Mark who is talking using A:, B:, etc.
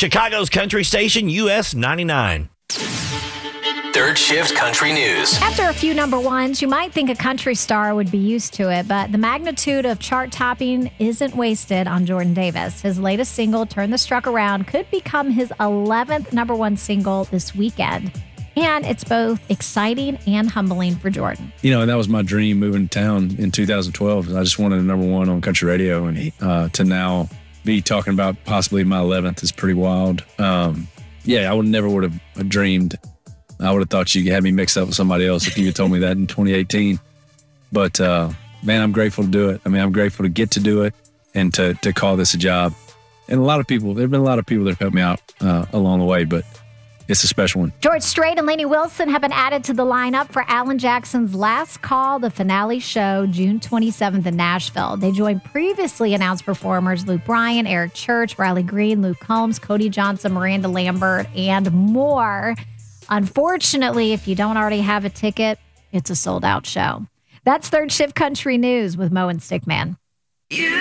A: Chicago's country station, US 99.
B: Third Shift Country News.
C: After a few number ones, you might think a country star would be used to it, but the magnitude of chart topping isn't wasted on Jordan Davis. His latest single, Turn the Struck Around, could become his 11th number one single this weekend. And it's both exciting and humbling for Jordan.
D: You know, and that was my dream moving to town in 2012. I just wanted a number one on country radio, and to now be talking about possibly my 11th is pretty wild. I never would have dreamed. I would have thought you had me mixed up with somebody else if you had told me that in 2018. But, man, I'm grateful to do it. I mean, I'm grateful to get to do it and to call this a job. And there have been a lot of people that have helped me out along the way, but it's a special one.
C: George Strait and Lainey Wilson have been added to the lineup for Alan Jackson's Last Call, the finale show, June 27th in Nashville. They join previously announced performers Luke Bryan, Eric Church, Riley Green, Luke Combs, Cody Johnson, Miranda Lambert, and more. Unfortunately, if you don't already have a ticket, it's a sold-out show. That's Third Shift Country News with Mo and Stickman.